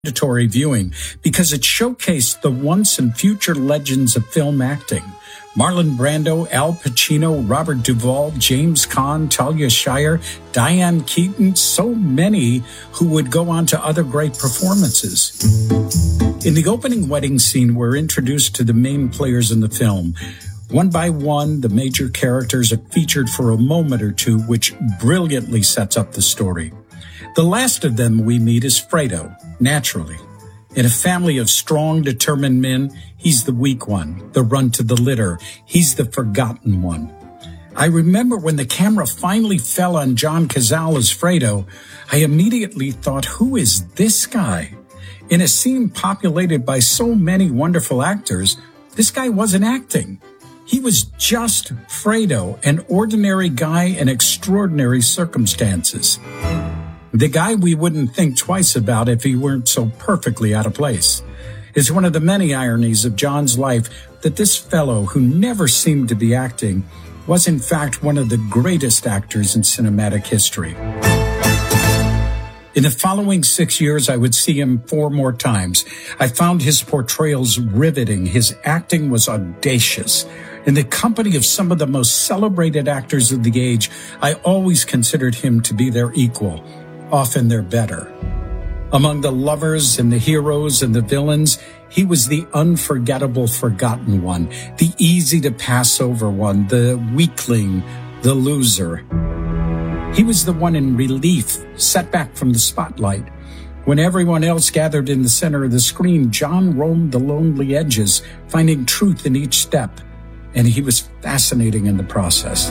mandatory viewing because it showcased the once and future legends of film acting. Marlon Brando, Al Pacino, Robert Duvall, James Caan, Talia Shire, Diane Keaton, so many who would go on to other great performances. In the opening wedding scene, we're introduced to the main players in the film. One by one, the major characters are featured for a moment or two, which brilliantly sets up the story. The last of them we meet is Fredo, naturally. In a family of strong, determined men, he's the weak one, the runt to the litter. He's the forgotten one. I remember when the camera finally fell on John Cazale as Fredo, I immediately thought, who is this guy? In a scene populated by so many wonderful actors, this guy wasn't acting. He was just Fredo, an ordinary guy in extraordinary circumstances. The guy we wouldn't think twice about if he weren't so perfectly out of place. It's one of the many ironies of John's life that this fellow who never seemed to be acting was in fact one of the greatest actors in cinematic history. In the following 6 years, I would see him 4 more times. I found his portrayals riveting. His acting was audacious. In the company of some of the most celebrated actors of the age, I always considered him to be their equal. Often they're better. Among the lovers and the heroes and the villains, he was the unforgettable forgotten one, the easy to pass over one, the weakling, the loser. He was the one in relief, set back from the spotlight. When everyone else gathered in the center of the screen, John roamed the lonely edges, finding truth in each step, and he was fascinating in the process.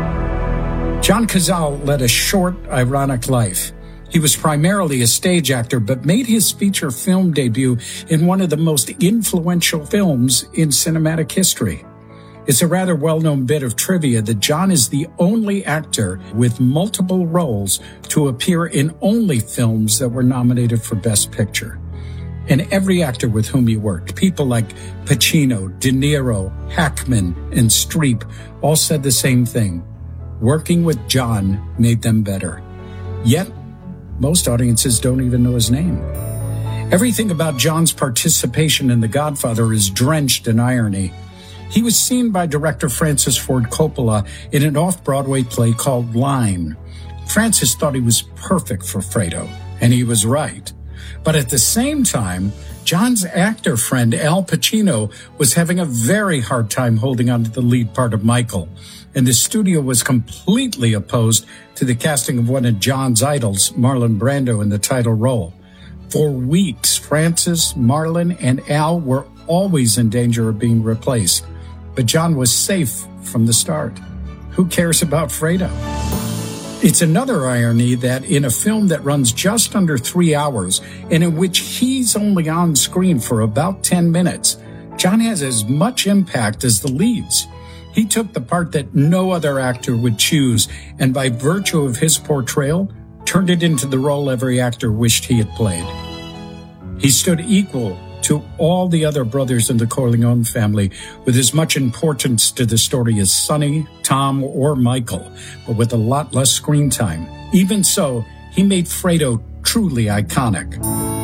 John Cazale led a short, ironic life. He was primarily a stage actor, but made his feature film debut in one of the most influential films in cinematic history. It's a rather well-known bit of trivia that John is the only actor with multiple roles to appear in only films that were nominated for Best Picture. And every actor with whom he worked, people like Pacino, De Niro, Hackman, and Streep, all said the same thing. Working with John made them better. Yet, most audiences don't even know his name. Everything about John's participation in The Godfather is drenched in irony. He was seen by director Francis Ford Coppola in an off-Broadway play called Line. Francis thought he was perfect for Fredo, and he was right. But at the same time, John's actor friend Al Pacino was having a very hard time holding on to the lead part of Michael, and the studio was completely opposed to the casting of one of John's idols, Marlon Brando, in the title role. For weeks, Francis, Marlon, and Al were always in danger of being replaced, but John was safe from the start. Who cares about Fredo? It's another irony that in a film that runs just under 3 hours and in which he's only on screen for about 10 minutes, John has as much impact as the leads. He took the part that no other actor would choose, and by virtue of his portrayal, turned it into the role every actor wished he had played. He stood equal to all the other brothers in the Corleone family, with as much importance to the story as Sonny, Tom, or Michael, but with a lot less screen time. Even so, he made Fredo truly iconic.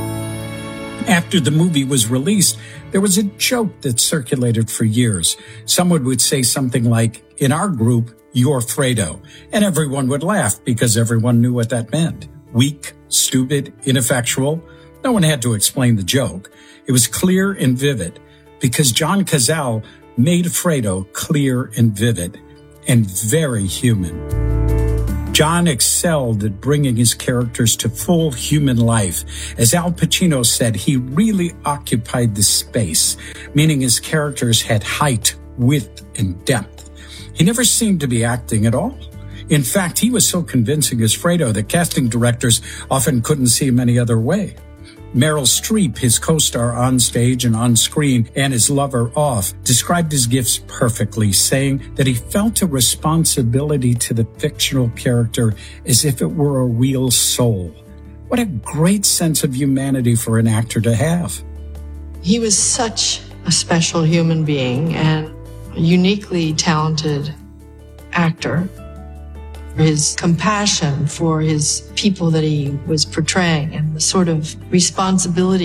After the movie was released, there was a joke that circulated for years. Someone would say something like, "In our group, you're Fredo," and everyone would laugh because everyone knew what that meant. Weak, stupid, ineffectual. No one had to explain the joke. It was clear and vivid because John Cazale made Fredo clear and vivid and very human. John excelled at bringing his characters to full human life. As Al Pacino said, he really occupied the space, meaning his characters had height, width, and depth. He never seemed to be acting at all. In fact, he was so convincing as Fredo that casting directors often couldn't see him any other way. Meryl Streep, his co-star on stage and on screen, and his lover off, described his gifts perfectly, saying that he felt a responsibility to the fictional character as if it were a real soul. What a great sense of humanity for an actor to have. He was such a special human being and a uniquely talented actor. his compassion for his people that he was portraying, and the sort of responsibility